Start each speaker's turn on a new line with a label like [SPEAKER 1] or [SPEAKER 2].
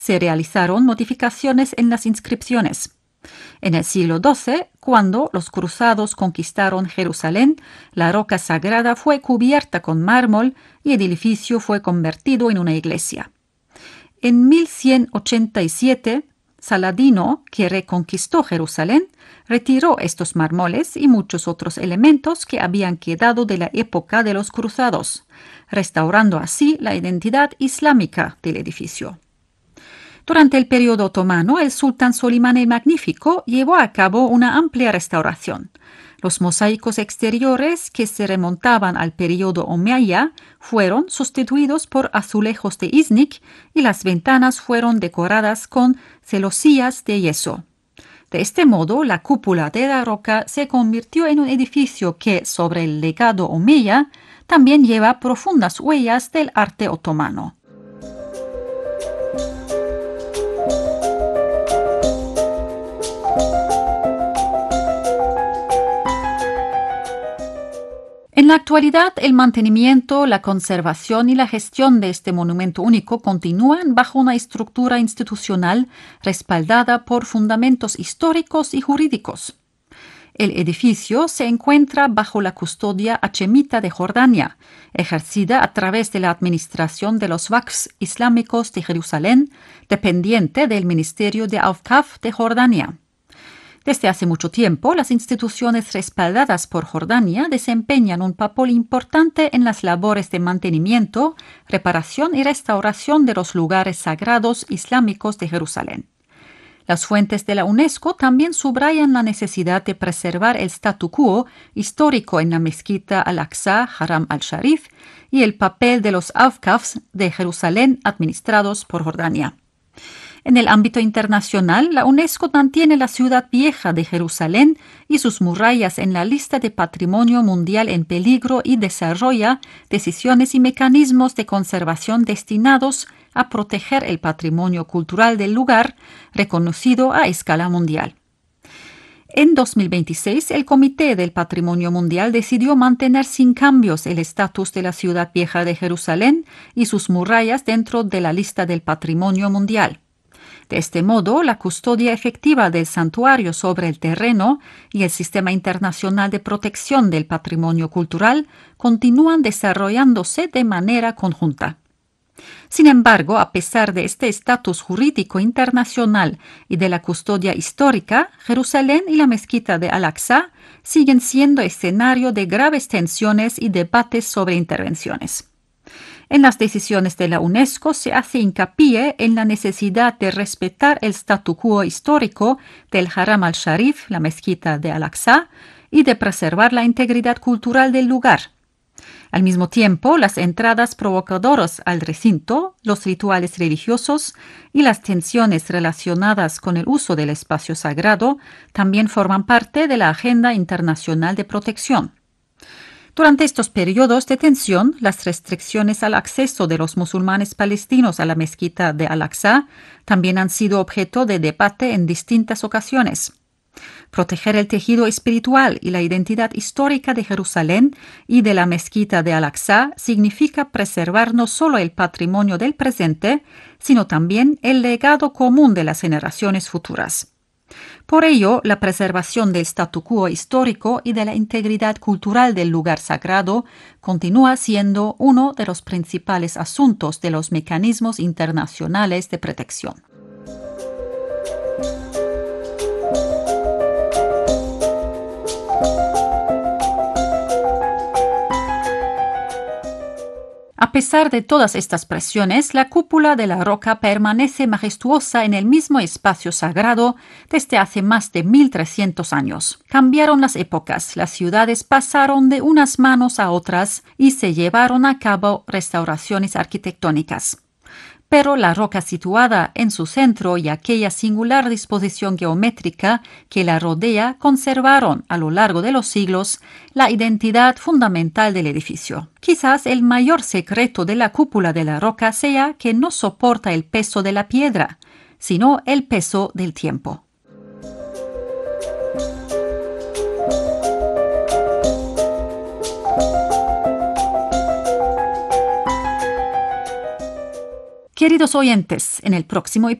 [SPEAKER 1] se realizaron modificaciones en las inscripciones. En el siglo XII, cuando los cruzados conquistaron Jerusalén, la roca sagrada fue cubierta con mármol y el edificio fue convertido en una iglesia. En 1187, Saladino, que reconquistó Jerusalén, retiró estos mármoles y muchos otros elementos que habían quedado de la época de los cruzados, restaurando así la identidad islámica del edificio. Durante el periodo otomano, el sultán Solimán el Magnífico llevó a cabo una amplia restauración. Los mosaicos exteriores que se remontaban al periodo omeya fueron sustituidos por azulejos de Iznik y las ventanas fueron decoradas con celosías de yeso. De este modo, la cúpula de la roca se convirtió en un edificio que, sobre el legado omeya, también lleva profundas huellas del arte otomano. En la actualidad, el mantenimiento, la conservación y la gestión de este monumento único continúan bajo una estructura institucional respaldada por fundamentos históricos y jurídicos. El edificio se encuentra bajo la custodia hachemita de Jordania, ejercida a través de la Administración de los Waqfs Islámicos de Jerusalén, dependiente del Ministerio de Awqaf de Jordania. Desde hace mucho tiempo, las instituciones respaldadas por Jordania desempeñan un papel importante en las labores de mantenimiento, reparación y restauración de los lugares sagrados islámicos de Jerusalén. Las fuentes de la UNESCO también subrayan la necesidad de preservar el statu quo histórico en la mezquita Al-Aqsa, Haram al-Sharif, y el papel de los Awqafs de Jerusalén administrados por Jordania. En el ámbito internacional, la UNESCO mantiene la ciudad vieja de Jerusalén y sus murallas en la lista de Patrimonio Mundial en Peligro y desarrolla decisiones y mecanismos de conservación destinados a proteger el patrimonio cultural del lugar, reconocido a escala mundial. En 2026, el Comité del Patrimonio Mundial decidió mantener sin cambios el estatus de la ciudad vieja de Jerusalén y sus murallas dentro de la lista del Patrimonio Mundial. De este modo, la custodia efectiva del santuario sobre el terreno y el sistema internacional de protección del patrimonio cultural continúan desarrollándose de manera conjunta. Sin embargo, a pesar de este estatus jurídico internacional y de la custodia histórica, Jerusalén y la mezquita de Al-Aqsa siguen siendo escenario de graves tensiones y debates sobre intervenciones. En las decisiones de la UNESCO se hace hincapié en la necesidad de respetar el statu quo histórico del Haram al-Sharif, la mezquita de Al-Aqsa, y de preservar la integridad cultural del lugar. Al mismo tiempo, las entradas provocadoras al recinto, los rituales religiosos y las tensiones relacionadas con el uso del espacio sagrado también forman parte de la agenda internacional de protección. Durante estos periodos de tensión, las restricciones al acceso de los musulmanes palestinos a la mezquita de Al-Aqsa también han sido objeto de debate en distintas ocasiones. Proteger el tejido espiritual y la identidad histórica de Jerusalén y de la mezquita de Al-Aqsa significa preservar no solo el patrimonio del presente, sino también el legado común de las generaciones futuras. Por ello, la preservación del statu quo histórico y de la integridad cultural del lugar sagrado continúa siendo uno de los principales asuntos de los mecanismos internacionales de protección. A pesar de todas estas presiones, la cúpula de la roca permanece majestuosa en el mismo espacio sagrado desde hace más de 1300 años. Cambiaron las épocas, las ciudades pasaron de unas manos a otras y se llevaron a cabo restauraciones arquitectónicas. Pero la roca situada en su centro y aquella singular disposición geométrica que la rodea conservaron a lo largo de los siglos la identidad fundamental del edificio. Quizás el mayor secreto de la cúpula de la roca sea que no soporta el peso de la piedra, sino el peso del tiempo. Queridos oyentes, en el próximo